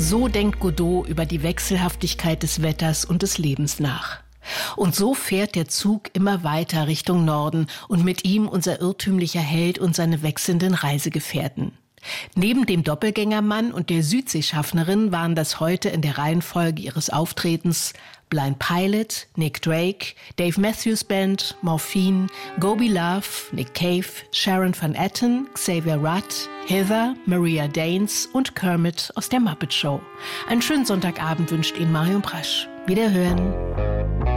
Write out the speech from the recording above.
So denkt Godot über die Wechselhaftigkeit des Wetters und des Lebens nach. Und so fährt der Zug immer weiter Richtung Norden und mit ihm unser irrtümlicher Held und seine wechselnden Reisegefährten. Neben dem Doppelgängermann und der Südseeschaffnerin waren das heute in der Reihenfolge ihres Auftretens Blind Pilot, Nick Drake, Dave Matthews Band, Morphine, Gobi Love, Nick Cave, Sharon Van Etten, Xavier Rudd, Heather, Maria Danes und Kermit aus der Muppet Show. Einen schönen Sonntagabend wünscht Ihnen Marion Brasch. Wiederhören.